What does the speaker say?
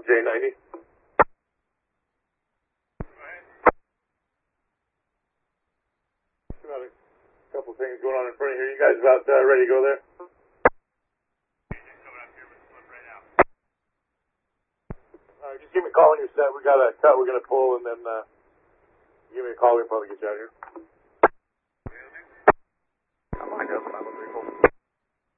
J90. Got a couple things going on in front of here. You guys about ready to go there? Just give me a call when you're set. We got a cut we're going to pull, and then give me a call. We'll probably get you out here. I'm on, 503.